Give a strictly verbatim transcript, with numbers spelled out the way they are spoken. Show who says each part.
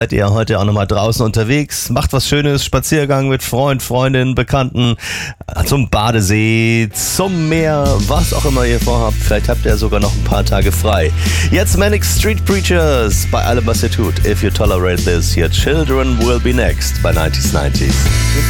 Speaker 1: Seid ihr heute auch nochmal draußen unterwegs, macht was Schönes, Spaziergang mit Freund, Freundin, Bekannten, zum Badesee, zum Meer, was auch immer ihr vorhabt. Vielleicht habt ihr sogar noch ein paar Tage frei. Jetzt Manic Street Preachers bei allem, was ihr tut. If you tolerate this, your children will be next bei nineties nineties.